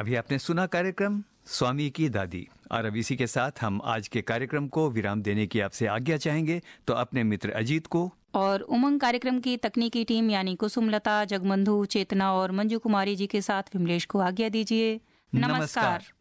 अभी आपने सुना कार्यक्रम स्वामी की दादी, और अब इसी के साथ हम आज के कार्यक्रम को विराम देने की आपसे आज्ञा चाहेंगे। तो अपने मित्र अजीत को और उमंग कार्यक्रम की तकनीकी टीम यानी कुसुमलता, जगबंधु, चेतना और मंजू कुमारी जी के साथ विमलेश को आज्ञा दीजिए। नमस्कार।